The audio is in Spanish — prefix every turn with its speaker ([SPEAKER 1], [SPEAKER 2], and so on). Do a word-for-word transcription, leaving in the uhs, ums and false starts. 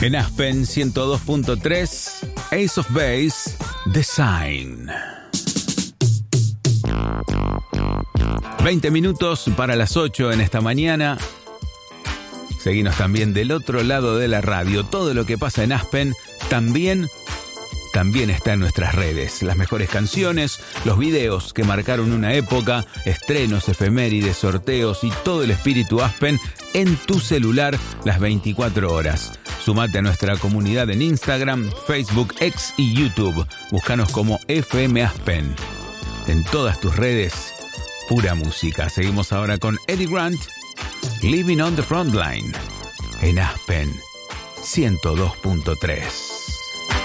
[SPEAKER 1] En Aspen ciento dos punto tres, Ace of Base, Design. veinte minutos para las ocho en esta mañana. Seguinos también del otro lado de la radio. Todo lo que pasa en Aspen también, también está en nuestras redes. Las mejores canciones, los videos que marcaron una época, estrenos, efemérides, sorteos y todo el espíritu Aspen en tu celular las veinticuatro horas. Sumate a nuestra comunidad en Instagram, Facebook, X y YouTube. Búscanos como F M Aspen. En todas tus redes, pura música. Seguimos ahora con Eddie Grant, Living on the Frontline, en Aspen ciento dos punto tres.